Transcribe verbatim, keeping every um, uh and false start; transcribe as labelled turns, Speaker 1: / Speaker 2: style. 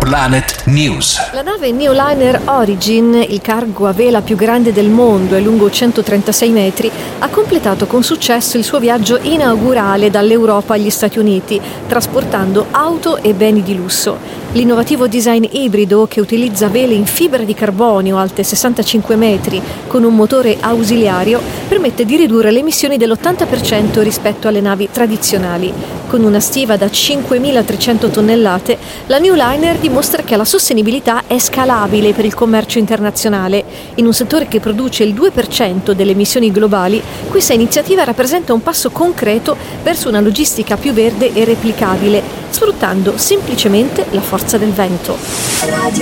Speaker 1: Planet News.
Speaker 2: La nave Neoliner Origin, il cargo a vela più grande del mondo e lungo centotrentasei metri, ha completato con successo il suo viaggio inaugurale dall'Europa agli Stati Uniti, trasportando auto e beni di lusso. L'innovativo design ibrido, che utilizza vele in fibra di carbonio alte sessantacinque metri con un motore ausiliario, permette di ridurre le emissioni dell'ottanta per cento rispetto alle navi tradizionali. Con una stiva da cinquemilatrecento tonnellate, la Neoliner dimostra che la sostenibilità è scalabile per il commercio internazionale. In un settore che produce il due per cento delle emissioni globali, questa iniziativa rappresenta un passo concreto verso una logistica più verde e replicabile, sfruttando semplicemente la forza del vento.